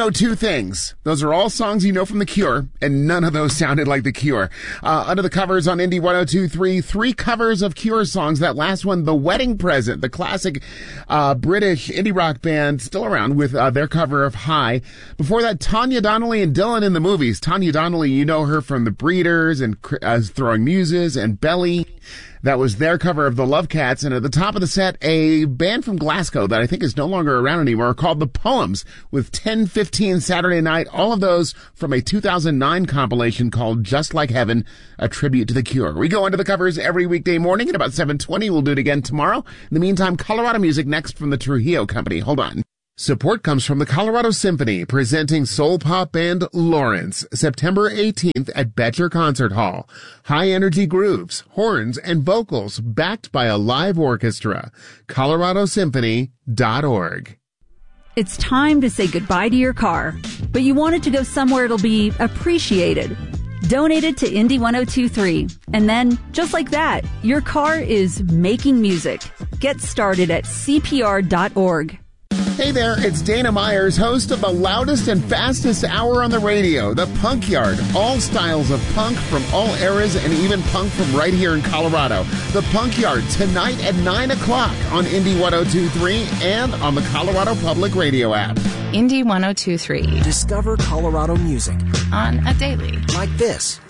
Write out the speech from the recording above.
know two things. Those are all songs you know from The Cure, and none of those sounded like The Cure. Under the covers on Indie 102.3, three covers of Cure songs. That last one, The Wedding Present, the classic British indie rock band, still around with their cover of High. Before that, Tanya Donnelly and Dylan in the Movies. Tanya Donnelly, you know her from The Breeders and Throwing Muses and Belly. That was their cover of the Love Cats. And at the top of the set, a band from Glasgow that I think is no longer around anymore called The Poems with 10:15 Saturday Night. All of those from a 2009 compilation called Just Like Heaven, a tribute to The Cure. We go into the covers every weekday morning at about 7:20. We'll do it again tomorrow. In the meantime, Colorado music next from the Trujillo Company. Hold on. Support comes from the Colorado Symphony, presenting soul pop band Lawrence, September 18th at Betcher Concert Hall. High-energy grooves, horns, and vocals backed by a live orchestra. coloradosymphony.org. It's time to say goodbye to your car, but you want it to go somewhere it'll be appreciated. Donate it to Indie 102.3. And then, just like that, your car is making music. Get started at CPR.org. Hey there, it's Dana Myers, host of the loudest and fastest hour on the radio, The Punk Yard. All styles of punk from all eras and even punk from right here in Colorado. The Punk Yard, tonight at 9 o'clock on Indie 102.3 and on the Colorado Public Radio app. Indie 102.3. Discover Colorado music on a daily. like this.